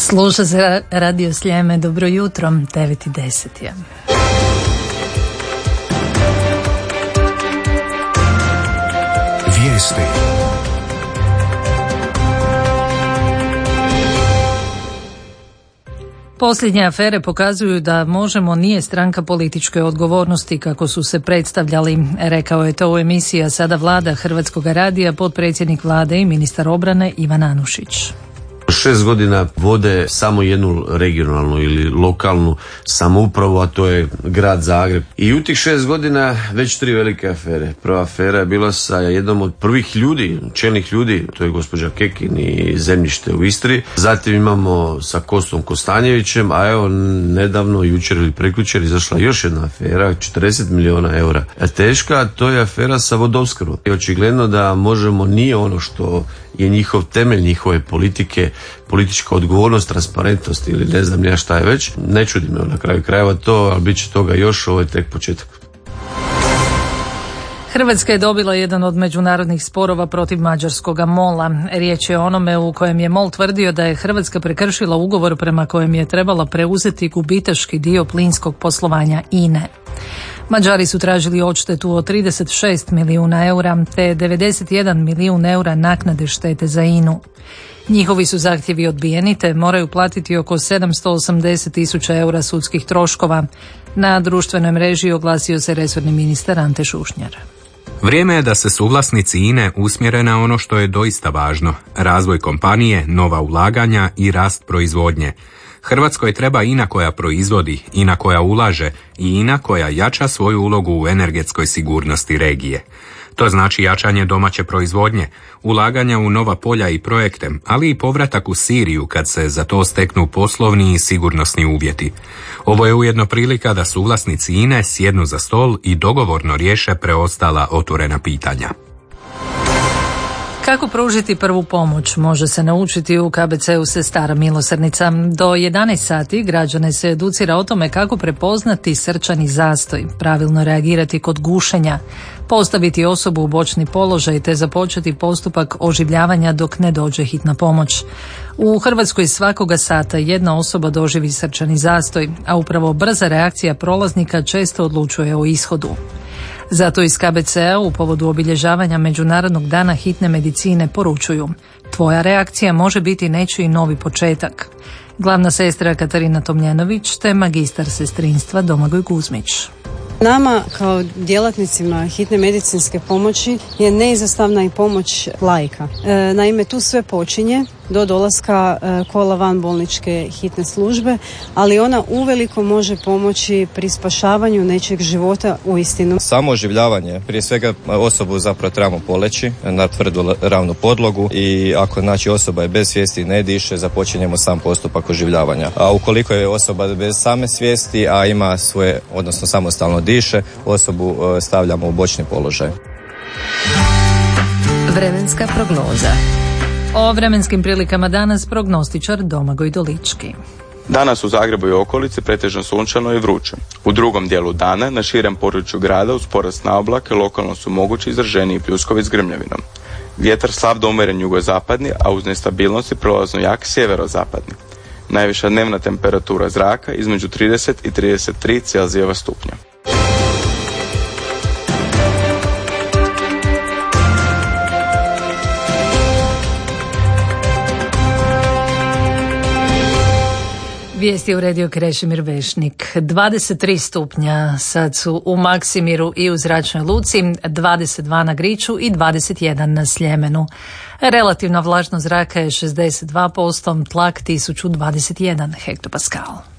Sluša se Radio Sljeme, dobro jutro, 9:10 je. Vijesti. Posljednje afere pokazuju da Možemo nije stranka političke odgovornosti kako su se predstavljali. Rekao je to u emisiji A sada Vlada Hrvatskog radija potpredsjednik vlade i ministar obrane Ivan Anušić. 6 godina vode samo jednu regionalnu ili lokalnu samoupravu, a to je grad Zagreb. I u tih 6 godina već 3 velike afere. Prva afera je bila sa jednom od prvih ljudi, čelnih ljudi, to je gospođa Kekin i zemljište u Istri. Zatim imamo sa Kostom Kostanjevićem, a evo nedavno, jučer ili prekjučer, izašla još jedna afera, 40 milijuna eura teška, to je afera sa vodoopskrbom. I očigledno da Možemo nije ono što je njihov temelj njihove politike, politička odgovornost, transparentnost ili ne znam ja šta je već. Ne čudi me na kraju krajeva to, ali bit će toga još, ovo je tek početak. Hrvatska je dobila jedan od međunarodnih sporova protiv mađarskoga MOL-a. Riječ je o onome u kojem je MOL tvrdio da je Hrvatska prekršila ugovor prema kojem je trebala preuzeti gubitaški dio plinskog poslovanja INA-e. Mađari su tražili odštetu od 36 milijuna eura te 91 milijun eura naknade štete za INA-u. Njihovi su zahtjevi odbijeni te moraju platiti oko 780 tisuća eura sudskih troškova. Na društvenoj mreži oglasio se resorni ministar Ante Šušnjar. Vrijeme je da se suvlasnici INA-e usmjere na ono što je doista važno, razvoj kompanije, nova ulaganja i rast proizvodnje. Hrvatskoj treba INA koja proizvodi, INA koja ulaže i INA koja jača svoju ulogu u energetskoj sigurnosti regije. To znači jačanje domaće proizvodnje, ulaganja u nova polja i projekte, ali i povratak u Siriju kad se za to steknu poslovni i sigurnosni uvjeti. Ovo je ujedno prilika da suvlasnici INA-e sjednu za stol i dogovorno riješe preostala otvorena pitanja. Kako pružiti prvu pomoć može se naučiti u KBC-u Sestara Milosrdnica. Do 11 sati građane se educira o tome kako prepoznati srčani zastoj, pravilno reagirati kod gušenja, postaviti osobu u bočni položaj te započeti postupak oživljavanja dok ne dođe hitna pomoć. U Hrvatskoj svakoga sata jedna osoba doživi srčani zastoj, a upravo brza reakcija prolaznika često odlučuje o ishodu. Zato iz KBC-a u povodu obilježavanja Međunarodnog dana hitne medicine poručuju: tvoja reakcija može biti nečiji novi početak. Glavna sestra Katarina Tomljenović te magistar sestrinstva Domagoj Kuzmić. Nama kao djelatnicima hitne medicinske pomoći je neizostavna i pomoć laika. Naime, tu sve počinje do dolaska kola van bolničke hitne službe, ali ona uveliko može pomoći pri spašavanju nečijeg života uistinu. Samo oživljavanje, prije svega osobu zapravo trebamo poleći na tvrdu ravnu podlogu i ako znači osoba je bez svijesti i ne diše, započinjemo sam postupak oživljavanja. A ukoliko je osoba bez same svijesti, a ima svoje, odnosno samostalno diše, osobu stavljamo u bočni položaj. Vremenska prognoza. O vremenskim prilikama danas prognostičar Domagoj Dolički. Danas u Zagrebu i okolici pretežno sunčano i vruće. U drugom dijelu dana na širem području grada uz porast na oblake lokalno su mogući izraženiji pljuskovi s grmljavinom. Vjetar slab do umjeren jugozapadni, a uz nestabilnost i prolazno jak sjeverozapadni. Najviša dnevna temperatura zraka između 30 i 33 Celzijeva stupnja. Vijesti uredio Krešimir Vešnik. 23 stupnja sad su u Maksimiru i u Zračnoj luci, 22 na Griču i 21 na Sljemenu. Relativna vlažnost zraka je 62%, tlak 1021 hektopaskal.